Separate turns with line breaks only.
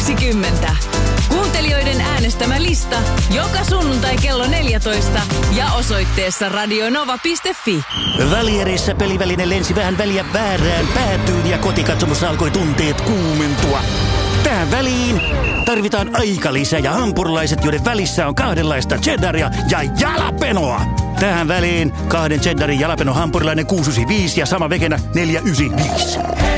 20. Kuuntelijoiden äänestämä lista joka sunnuntai kello 14 ja osoitteessa radionova.fi.
Välierissä peliväline lensi vähän väliä väärään päätyyn ja kotikatsomussa alkoi tunteet kuumentua. Tähän väliin tarvitaan aikalisä ja hampurilaiset, joiden välissä on kahdenlaista cheddaria ja jalapenoa. Tähän väliin 2 cheddarin jalapeno hampurilainen 695 ja sama vegenä 495.